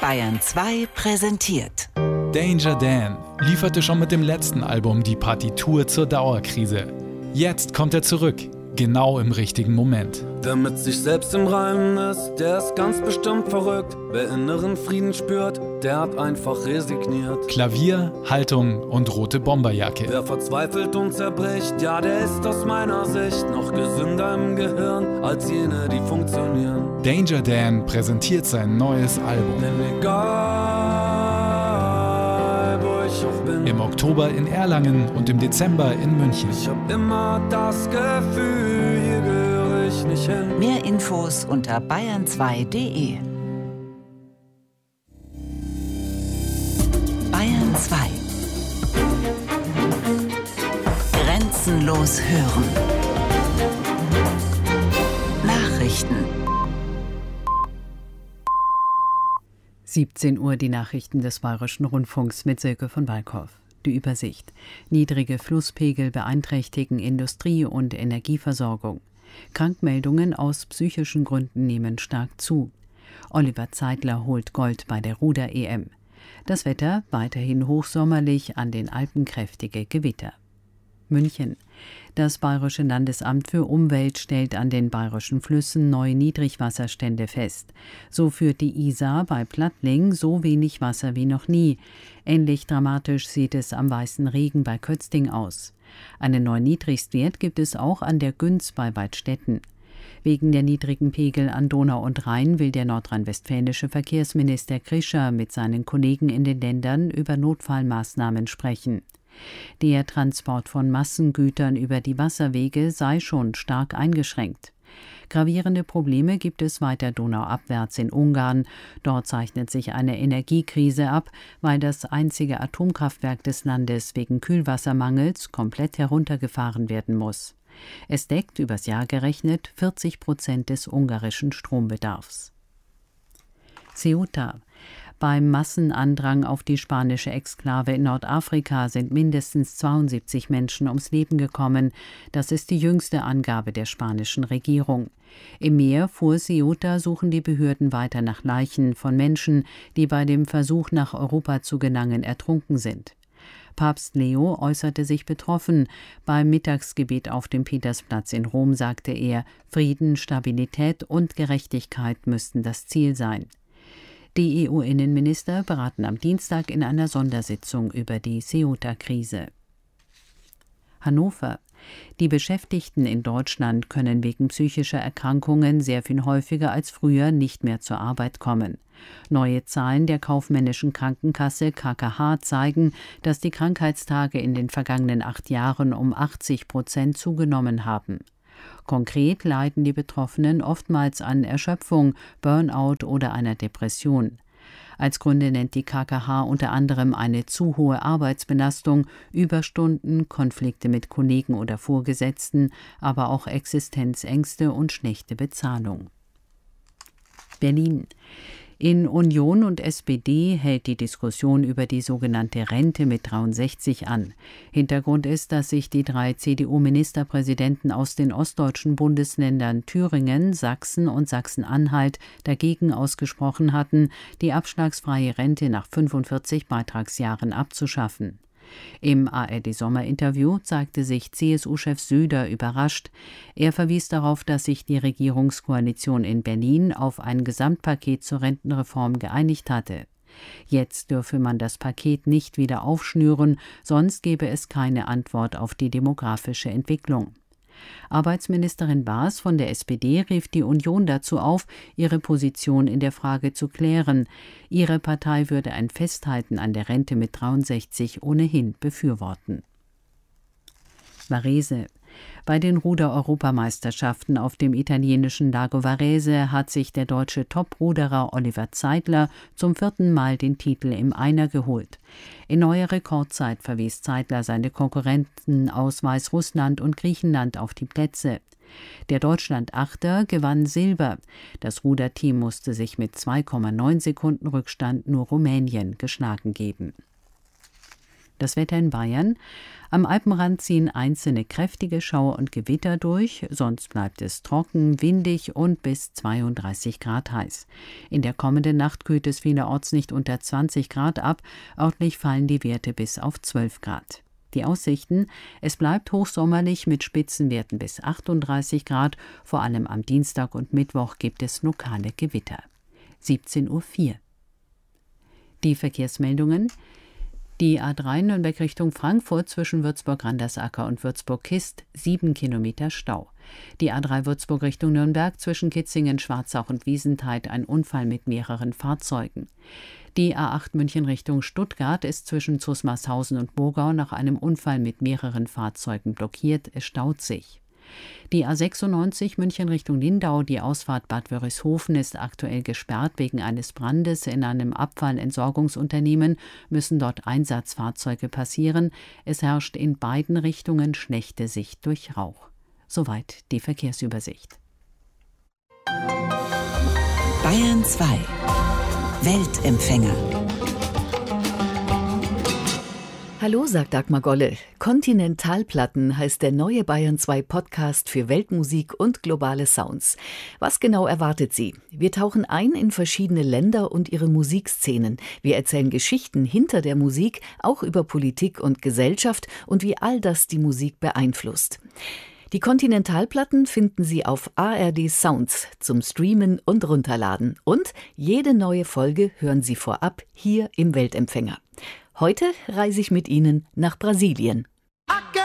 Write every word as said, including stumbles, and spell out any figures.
Bayern zwei präsentiert. Danger Dan lieferte schon mit dem letzten Album die Partitur zur Dauerkrise. Jetzt kommt er zurück, genau im richtigen Moment. Wer mit sich selbst im Reinen ist, der ist ganz bestimmt verrückt. Wer inneren Frieden spürt, der hat einfach resigniert. Klavier, Haltung und rote Bomberjacke. Wer verzweifelt und zerbricht, ja, der ist aus meiner Sicht noch gesünder im Gehirn als jene, die funktionieren. Danger Dan präsentiert sein neues Album. Denn egal, wo ich auch bin, Im Oktober in Erlangen und im Dezember in München. ich hab immer das Gefühl, hier gehöre ich nicht hin. Mehr Infos unter bayern zwei punkt de. Bayern zwei. Grenzenlos hören. Nachrichten. siebzehn Uhr die Nachrichten des Bayerischen Rundfunks mit Silke von Walkow. Die Übersicht. Niedrige Flusspegel beeinträchtigen Industrie- und Energieversorgung. Krankmeldungen aus psychischen Gründen nehmen stark zu. Oliver Zeidler holt Gold bei der Ruder-E M. Das Wetter weiterhin hochsommerlich, an den Alpen kräftige Gewitter. München. Das Bayerische Landesamt für Umwelt stellt an den bayerischen Flüssen neue Niedrigwasserstände fest. So führt die Isar bei Plattling so wenig Wasser wie noch nie. Ähnlich dramatisch sieht es am Weißen Regen bei Kötzting aus. Einen neuen Niedrigstwert gibt es auch an der Günz bei Weidstetten. Wegen der niedrigen Pegel an Donau und Rhein will der nordrhein-westfälische Verkehrsminister Krischer mit seinen Kollegen in den Ländern über Notfallmaßnahmen sprechen. Der Transport von Massengütern über die Wasserwege sei schon stark eingeschränkt. Gravierende Probleme gibt es weiter donauabwärts in Ungarn. Dort zeichnet sich eine Energiekrise ab, weil das einzige Atomkraftwerk des Landes wegen Kühlwassermangels komplett heruntergefahren werden muss. Es deckt übers Jahr gerechnet vierzig Prozent des ungarischen Strombedarfs. Ceuta. Beim Massenandrang auf die spanische Exklave in Nordafrika sind mindestens zweiundsiebzig Menschen ums Leben gekommen. Das ist die jüngste Angabe der spanischen Regierung. Im Meer vor Ceuta suchen die Behörden weiter nach Leichen von Menschen, die bei dem Versuch, nach Europa zu gelangen, ertrunken sind. Papst Leo äußerte sich betroffen. Beim Mittagsgebet auf dem Petersplatz in Rom sagte er, Frieden, Stabilität und Gerechtigkeit müssten das Ziel sein. Die E U-Innenminister beraten am Dienstag in einer Sondersitzung über die Ceuta-Krise. Hannover. Die Beschäftigten in Deutschland können wegen psychischer Erkrankungen sehr viel häufiger als früher nicht mehr zur Arbeit kommen. Neue Zahlen der kaufmännischen Krankenkasse K K H zeigen, dass die Krankheitstage in den vergangenen acht Jahren um achtzig Prozent zugenommen haben. Konkret leiden die Betroffenen oftmals an Erschöpfung, Burnout oder einer Depression. Als Gründe nennt die K K H unter anderem eine zu hohe Arbeitsbelastung, Überstunden, Konflikte mit Kollegen oder Vorgesetzten, aber auch Existenzängste und schlechte Bezahlung. Berlin. In Union und S P D hält die Diskussion über die sogenannte Rente mit dreiundsechzig an. Hintergrund ist, dass sich die drei C D U-Ministerpräsidenten aus den ostdeutschen Bundesländern Thüringen, Sachsen und Sachsen-Anhalt dagegen ausgesprochen hatten, die abschlagsfreie Rente nach fünfundvierzig Beitragsjahren abzuschaffen. Im A R D-Sommerinterview zeigte sich C S U-Chef Söder überrascht. Er verwies darauf, dass sich die Regierungskoalition in Berlin auf ein Gesamtpaket zur Rentenreform geeinigt hatte. Jetzt dürfe man das Paket nicht wieder aufschnüren, sonst gebe es keine Antwort auf die demografische Entwicklung. Arbeitsministerin Baas von der S P D rief die Union dazu auf, ihre Position in der Frage zu klären. Ihre Partei würde ein Festhalten an der Rente mit dreiundsechzig ohnehin befürworten. Varese. Bei den Ruder-Europameisterschaften auf dem italienischen Lago Varese hat sich der deutsche Top-Ruderer Oliver Zeidler zum vierten Mal den Titel im Einer geholt. In neuer Rekordzeit verwies Zeidler seine Konkurrenten aus Weißrussland und Griechenland auf die Plätze. Der Deutschland-Achter gewann Silber. Das Ruderteam musste sich mit zwei Komma neun Sekunden Rückstand nur Rumänien geschlagen geben. Das Wetter in Bayern. Am Alpenrand ziehen einzelne kräftige Schauer und Gewitter durch, sonst bleibt es trocken, windig und bis zweiunddreißig Grad heiß. In der kommenden Nacht kühlt es vielerorts nicht unter zwanzig Grad ab, örtlich fallen die Werte bis auf zwölf Grad. Die Aussichten: Es bleibt hochsommerlich mit Spitzenwerten bis achtunddreißig Grad, vor allem am Dienstag und Mittwoch gibt es lokale Gewitter. siebzehn Uhr vier. Die Verkehrsmeldungen. Die A drei Nürnberg Richtung Frankfurt zwischen Würzburg-Randersacker und Würzburg-Kist, sieben Kilometer Stau. Die A drei Würzburg Richtung Nürnberg zwischen Kitzingen, Schwarzach und Wiesentheid ein Unfall mit mehreren Fahrzeugen. Die A acht München Richtung Stuttgart ist zwischen Zusmarshausen und Bogau nach einem Unfall mit mehreren Fahrzeugen blockiert, es staut sich. Die A sechsundneunzig München Richtung Lindau, die Ausfahrt Bad Wörishofen, ist aktuell gesperrt wegen eines Brandes in einem Abfallentsorgungsunternehmen, müssen dort Einsatzfahrzeuge passieren. Es herrscht in beiden Richtungen schlechte Sicht durch Rauch. Soweit die Verkehrsübersicht. Bayern zwei. Weltempfänger. Hallo, sagt Dagmar Golle. Kontinentalplatten heißt der neue Bayern zwei Podcast für Weltmusik und globale Sounds. Was genau erwartet Sie? Wir tauchen ein in verschiedene Länder und ihre Musikszenen. Wir erzählen Geschichten hinter der Musik, auch über Politik und Gesellschaft und wie all das die Musik beeinflusst. Die Kontinentalplatten finden Sie auf A R D Sounds zum Streamen und Runterladen. Und jede neue Folge hören Sie vorab hier im Weltempfänger. Heute reise ich mit Ihnen nach Brasilien.